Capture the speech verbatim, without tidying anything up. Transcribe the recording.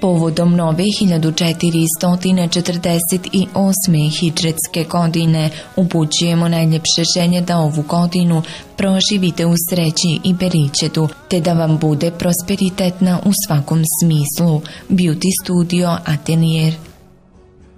Povodom nove hiljadu četiristo četrdeset osme hidžretske godine upućujemo najljepše želje da ovu godinu proživite u sreći i beričetu, te da vam bude prosperitetna u svakom smislu. Beauty Studio Atelier.